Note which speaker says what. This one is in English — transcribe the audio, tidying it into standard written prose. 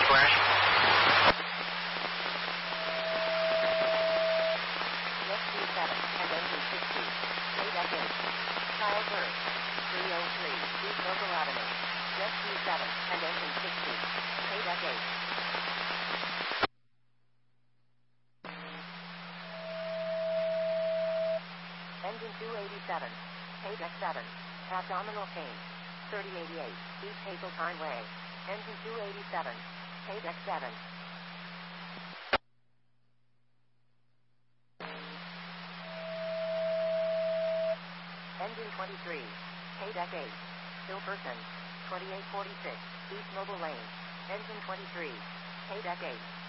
Speaker 1: flash.
Speaker 2: Jet 27 and engine 60. Paydeck 8. Kyle Bird. 303 East Noble Avenue. Jet 27 and engine 60. Paydeck 8. Engine 287. Paydeck 7. Abdominal pain. 3088 East Hazeltine Way. Engine 287. Paydeck 7. Engine 23. Paydeck 8. Still person. 2846 East Noble Lane. Engine 23. Paydeck 8.